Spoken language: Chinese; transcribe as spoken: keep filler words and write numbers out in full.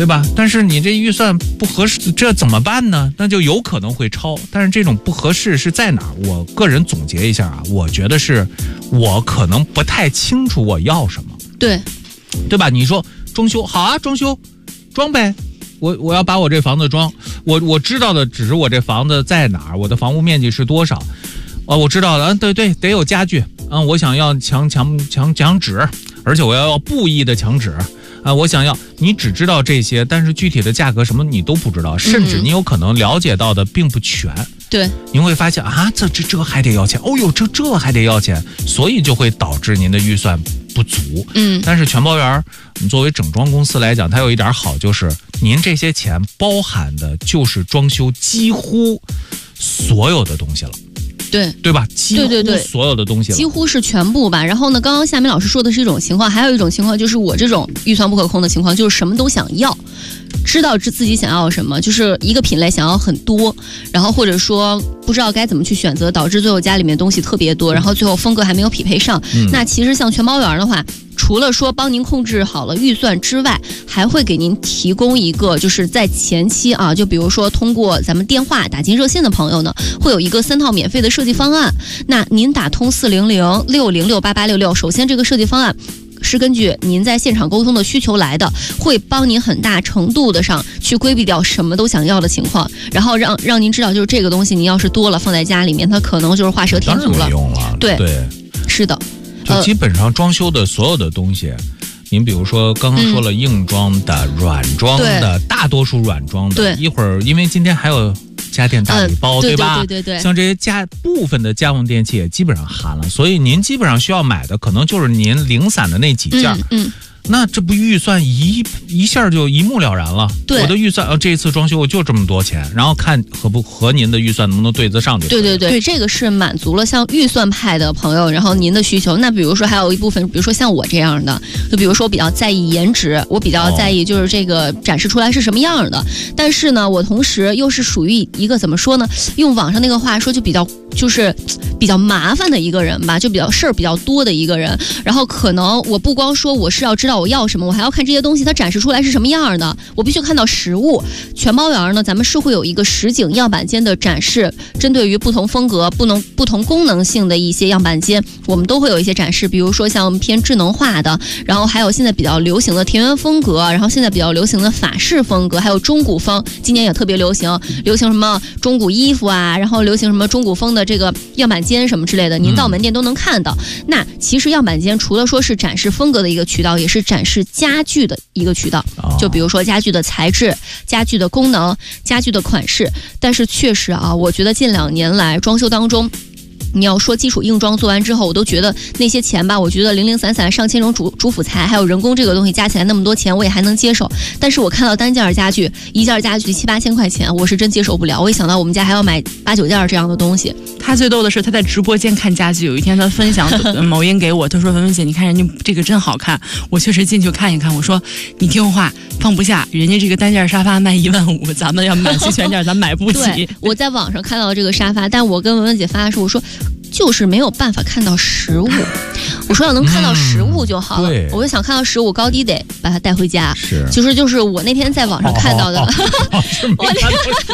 对吧？但是你这预算不合适，这怎么办呢？那就有可能会超。但是这种不合适是在哪儿？我个人总结一下啊，我觉得是我可能不太清楚我要什么。 对， 对吧？你说装修好啊，装修装呗。我我要把我这房子装，我我知道的只是我这房子在哪儿，我的房屋面积是多少。哦，我知道了，嗯，对对，得有家具。嗯，我想要墙墙墙墙纸，而且我要布艺的墙纸。啊，我想要，你只知道这些，但是具体的价格什么你都不知道，甚至你有可能了解到的并不全。 对， 您会发现啊，这这这还得要钱，哦呦，这这还得要钱，所以就会导致您的预算不足。 嗯， 但是全包园，你作为整装公司来讲，它有一点好，就是您这些钱包含的就是装修几乎所有的东西了。 对对吧？几乎对对对， 所有的东西了， 几乎是全部吧。然后呢，刚刚夏明老师说的是一种情况，还有一种情况就是我这种预算不可控的情况，就是什么都想要，知道自己想要什么，就是一个品类想要很多，然后或者说不知道该怎么去选择，导致最后家里面东西特别多，然后最后风格还没有匹配上。嗯、那其实像全包园的话，除了说帮您控制好了预算之外，还会给您提供一个，就是在前期啊，就比如说通过咱们电话打进热线的朋友呢，会有一个三套免费的设计方案。那您打通四零零六零六八八六六，首先这个设计方案是根据您在现场沟通的需求来的，会帮您很大程度的上去规避掉什么都想要的情况，然后让让您知道，就是这个东西您要是多了放在家里面，它可能就是画蛇添足了。 当然没用了。 对对， 是的。 就基本上装修的所有的东西，您比如说刚刚说了硬装的、嗯、软装的，大多数软装的， 对， 一会儿因为今天还有家电大礼包， 嗯、 对吧？ 对对对对， 像这些家部分的家用电器也基本上含了，所以您基本上需要买的可能就是您零散的那几件。 嗯。嗯， 那这不预算一一下就一目了然了。 对， 我的预算，呃，这一次装修我就这么多钱，然后看合不和您的预算能不能对得上就可以了。 对对对，这个是满足了像预算派的朋友，然后您的需求。那比如说还有一部分，比如说像我这样的，就比如说我比较在意颜值，我比较在意就是这个展示出来是什么样的。哦、但是呢，我同时又是属于一个怎么说呢？用网上那个话说，就比较就是比较麻烦的一个人吧，就比较事儿比较多的一个人。然后可能我不光说我是要知道我要什么，我还要看这些东西它展示出来是什么样的，我必须看到实物。全包园呢，咱们是会有一个实景样板间的展示，针对于不同风格、不能不同功能性的一些样板间，我们都会有一些展示。比如说像偏智能化的，然后还有现在比较流行的田园风格，然后现在比较流行的法式风格，还有中古风，今年也特别流行，流行什么中古衣服啊，然后流行什么中古风的这个样板间什么之类的，您到门店都能看到。嗯、那其实样板间除了说是展示风格的一个渠道，也是展示家具的一个渠道。就比如说家具的材质、家具的功能、家具的款式。但是确实啊，我觉得近两年来装修当中，你要说基础硬装做完之后，我都觉得那些钱吧，我觉得零零散散上千种主主辅材还有人工这个东西加起来那么多钱，我也还能接受。但是我看到单件家具，一件家具七八千块钱，我是真接受不了。我一想到我们家还要买八九件这样的东西。 他最逗的是他在直播间看家具，有一天他分享某音给我，他说文文姐，你看人家这个真好看。我确实进去看一看，我说你听话，放不下，人家这个单件沙发卖一万五，咱们要买齐全件咱买不起。 对，我在网上看到这个沙发，但我跟文文姐发的时候，我说就是没有办法看到实物。我说要能看到实物就好了，嗯、我就想看到实物，高低得把它带回家。 是， 其实就是我那天在网上看到的。 哦哦哦哦、我那